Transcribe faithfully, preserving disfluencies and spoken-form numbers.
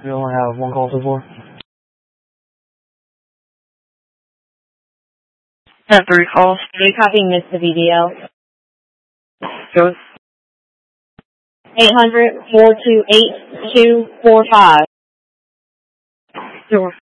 We only have one call so far. At three calls. Are you copying Miss the V D L? Go. eight hundred, four two eight, two four five. Sure.